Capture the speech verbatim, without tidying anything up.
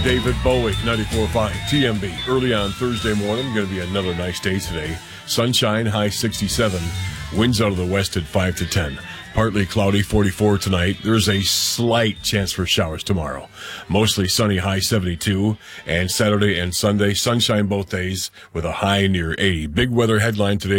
David Bowie, ninety-four point five T M B. Early on Thursday morning, going to be another nice day today. Sunshine, high sixty-seven. Winds out of the west at five to ten. Partly cloudy, forty-four tonight. There's a slight chance for showers tomorrow. Mostly sunny, high seventy-two. And Saturday and Sunday, sunshine both days with a high near eighty. Big weather headline today.